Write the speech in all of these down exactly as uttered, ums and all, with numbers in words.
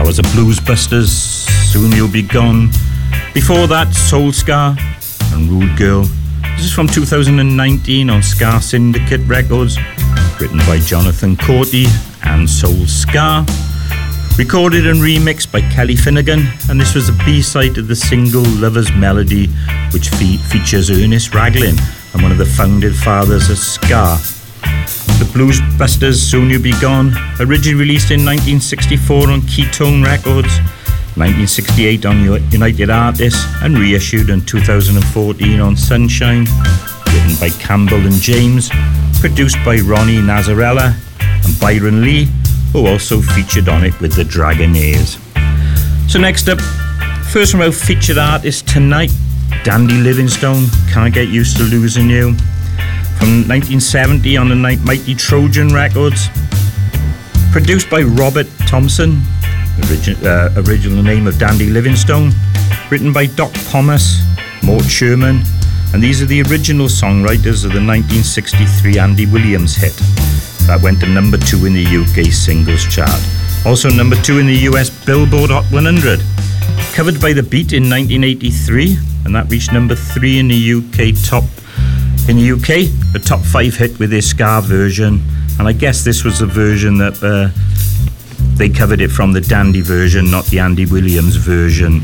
was the Blues Busters, Soon You'll Be Gone. Before that, Soul Ska and Rude Girl. This is from two thousand nineteen on Ska Syndicate Records, written by Jonathan Corti and Soul Ska. Recorded and remixed by Kelly Finnegan, and this was the B-side of the single Lover's Melody, which fe- features Ernest Raglan and one of the founding fathers of ska. The Blues Busters, Soon You'll Be Gone, originally released in nineteen sixty-four on Ketone Records, nineteen sixty-eight on United Artists, and reissued in two thousand fourteen on Sunshine, written by Campbell and James, produced by Ronnie Nazarella and Byron Lee, who also featured on it with the Dragonaires. So next up, first from our featured artist tonight, Dandy Livingstone, Can't Get Used to Losing You. From nineteen seventy on the Mighty Trojan Records. Produced by Robert Thompson, origi- uh, original name of Dandy Livingstone. Written by Doc Thomas, Mort Sherman. And these are the original songwriters of the nineteen sixty-three Andy Williams hit. That went to number two in the U K singles chart. Also number two in the U S Billboard Hot one hundred. Covered by The Beat in nineteen eighty-three, and that reached number three in the U K top. In the U K, the top five hit with their ska version, and I guess this was the version that uh, they covered it from, the Dandy version, not the Andy Williams version.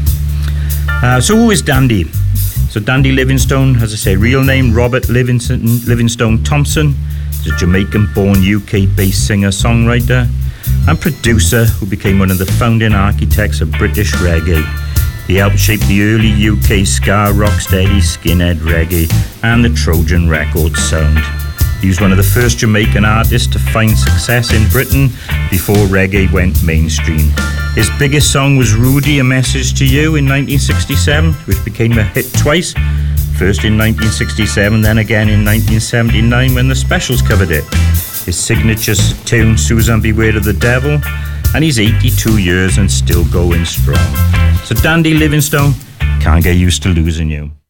Uh, so who is Dandy? So Dandy Livingstone, as I say, real name Robert Livingston, Livingstone Thompson. He's a Jamaican-born U K-based singer-songwriter and producer who became one of the founding architects of British reggae. He helped shape the early U K ska, rocksteady, skinhead reggae and the Trojan Records sound. He was one of the first Jamaican artists to find success in Britain before reggae went mainstream. His biggest song was Rudy, A Message to You in nineteen sixty-seven, which became a hit twice. First in nineteen sixty-seven, then again in nineteen seventy-nine when the Specials covered it. His signature tune, Susan Beware of the Devil, and he's eighty-two years and still going strong. So Dandy Livingstone, Can't Get Used to Losing You.